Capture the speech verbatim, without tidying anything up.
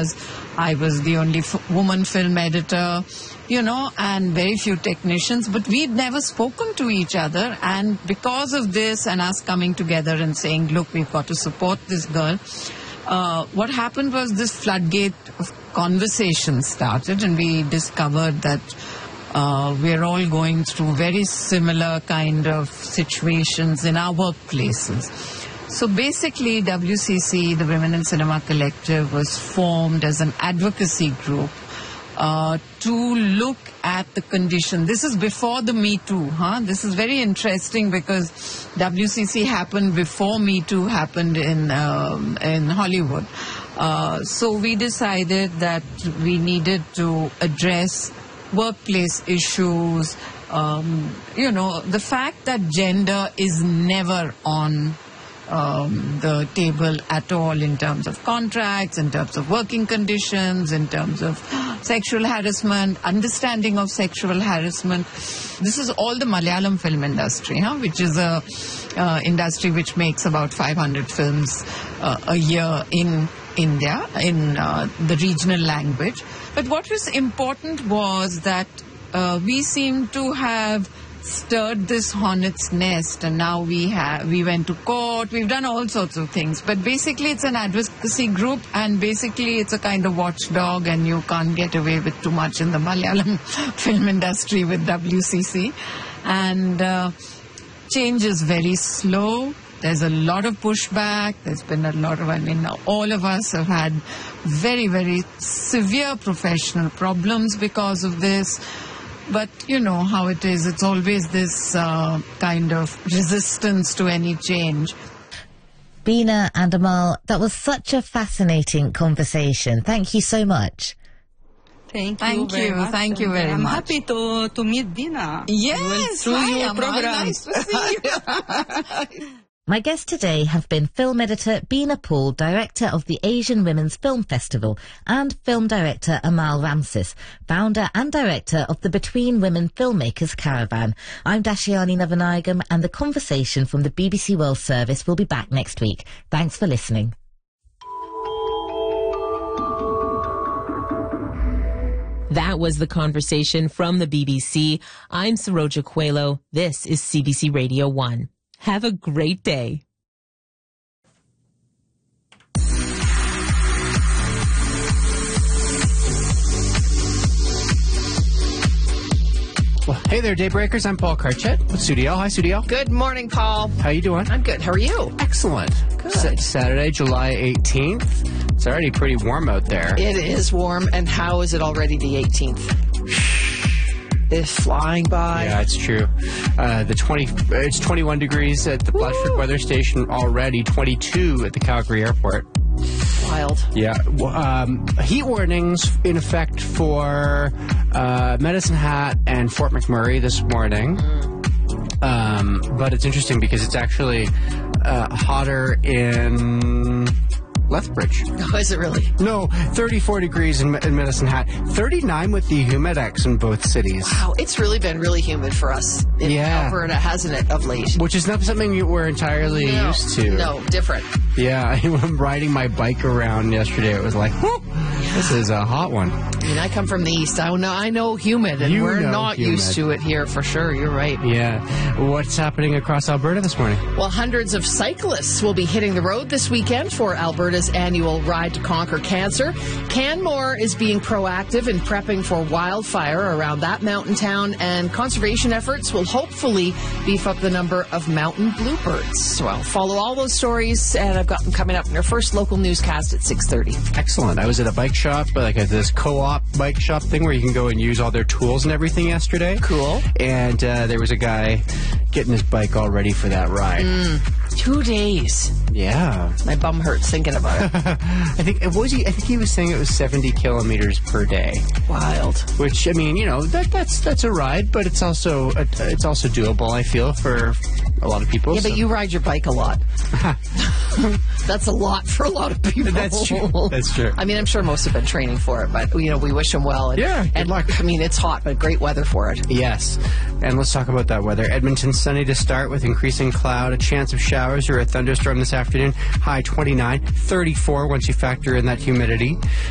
editors. I was the only f- woman film editor, you know, and very few technicians. But we'd never spoken to each other. And because of this and us coming together and saying, look, we've got to support this girl, uh, what happened was this floodgate of conversation started, and we discovered that uh, we're all going through very similar kind of situations in our workplaces. So basically, W C C, the Women in Cinema Collective, was formed as an advocacy group uh, to look at the condition. This is before the Me Too, huh? This is very interesting because W C C happened before Me Too happened in um, in Hollywood. Uh, so we decided that we needed to address workplace issues. Um, you know, the fact that gender is never on Um, the table at all in terms of contracts, in terms of working conditions, in terms of sexual harassment, understanding of sexual harassment. This is all the Malayalam film industry, huh? Which is a uh, industry which makes about five hundred films uh, a year in India, in uh, the regional language. But what was important was that uh, we seem to have stirred this hornet's nest, and now we have we went to court, we've done all sorts of things, but basically it's an advocacy group, and basically it's a kind of watchdog, and you can't get away with too much in the Malayalam film industry with W C C. And uh, change is very slow. There's a lot of pushback. There's been a lot of, I mean, all of us have had very, very severe professional problems because of this. But you know how it is. It's always this uh, kind of resistance to any change. Beena and Amal, that was such a fascinating conversation. Thank you so much. Thank you. Thank very you. Much. Thank you very I'm much. happy to to meet Beena. Yes. Through Hi, your Amal. program. Nice to see you. My guests today have been film editor Beena Paul, director of the Asian Women's Film Festival, and film director Amal Ramses, founder and director of the Between Women Filmmakers Caravan. I'm Dashiani Navanayagam, and the conversation from the B B C World Service will be back next week. Thanks for listening. That was the conversation from the B B C. I'm Saroja Coelho. This is C B C Radio one. Have a great day. Well, hey there, Daybreakers. I'm Paul Karchet with Sudiel. Hi, Sudiel. Good morning, Paul. How you doing? I'm good. How are you? Excellent. Good. Sa- Saturday, July eighteenth. It's already pretty warm out there. It is warm, and how is it already the eighteenth? It's flying by. Yeah, it's true. Uh, the twenty, it's twenty-one degrees at the Blatchford Weather Station already. twenty-two at the Calgary Airport. Wild. Yeah. Well, um, heat warnings in effect for uh, Medicine Hat and Fort McMurray this morning. Mm. Um, but it's interesting because it's actually uh, hotter in Lethbridge. Oh, is it really? No, thirty-four degrees in, in Medicine Hat. thirty-nine with the Humidex in both cities. Wow, it's really been really humid for us in Yeah. Alberta, hasn't it, of late? Which is not something you we're entirely no, used to. No, different. Yeah, I'm riding my bike around yesterday. It was like, whoop, this is a hot one. I mean, I come from the east. I know, I know humid, and You we're know not humid. used to it here for sure. You're right. Yeah. What's happening across Alberta this morning? Well, hundreds of cyclists will be hitting the road this weekend for Alberta's annual Ride to Conquer Cancer. Canmore is being proactive in prepping for wildfire around that mountain town, and conservation efforts will hopefully beef up the number of mountain bluebirds. Well, follow all those stories, and I've got them coming up in our first local newscast at six thirty. Excellent. I was at a bike shop, like at this co-op bike shop thing where you can go and use all their tools and everything yesterday. Cool. And uh, there was a guy getting his bike all ready for that ride. Mm, two days. Yeah. My bum hurts thinking about it. I think what was he? I think he was saying it was seventy kilometers per day. Wild. Which, I mean, you know, that that's that's a ride, but it's also a, it's also doable, I feel, for a lot of people. Yeah, so. but you ride your bike a lot. That's a lot for a lot of people. That's true. That's true. I mean, I'm sure most have been training for it, but, you know, we wish them well. And, Yeah, good and, luck. I mean, it's hot, but great weather for it. Yes. And let's talk about that weather. Edmonton sunny to start with increasing cloud, a chance of showers or a thunderstorm this afternoon. High twenty-nine, thirty-four once you factor in that humidity.